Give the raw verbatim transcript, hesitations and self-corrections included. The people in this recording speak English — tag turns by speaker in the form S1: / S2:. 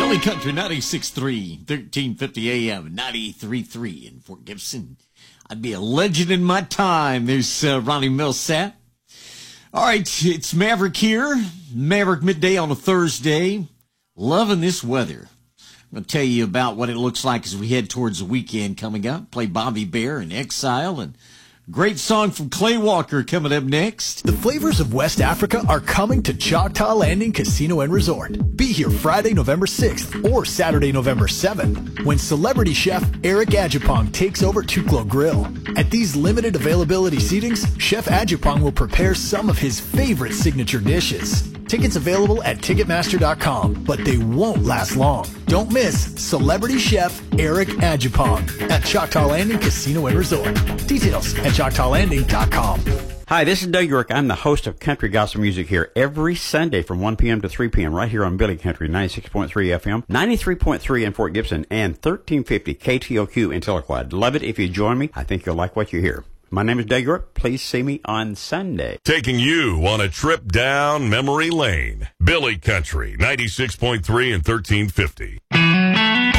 S1: Billy Country ninety-six point three, thirteen fifty A M, ninety-three point three in Fort Gibson. I'd be a legend in my time. There's uh, Ronnie Millsap. All right, it's Maverick here. Maverick midday on a Thursday. Loving this weather. I'm going to tell you about what it looks like as we head towards the weekend coming up. Play Bobby Bear in Exile, and great song from Clay Walker coming up next.
S2: The flavors of West Africa are coming to Choctaw Landing Casino and Resort. Be here Friday, November sixth or Saturday, November seventh when celebrity chef Eric Adjupong takes over Tuklo Grill. At these limited availability seatings, Chef Adjupong will prepare some of his favorite signature dishes. Tickets available at Ticketmaster dot com, but they won't last long. Don't miss Celebrity Chef Eric Adjupong at Choctaw Landing Casino and Resort. Details at Choctaw Landing dot com.
S3: Hi, this is Doug York. I'm the host of Country Gospel Music here every Sunday from one p.m. to three p.m. right here on Billy Country, ninety-six point three F M, ninety-three point three in Fort Gibson, and thirteen fifty K T O Q in Tahlequah. Love it if you join me. I think you'll like what you hear. My name is Doug York. Please see me on Sunday.
S4: Taking you on a trip down memory lane. Billy Country, ninety-six point three and thirteen fifty.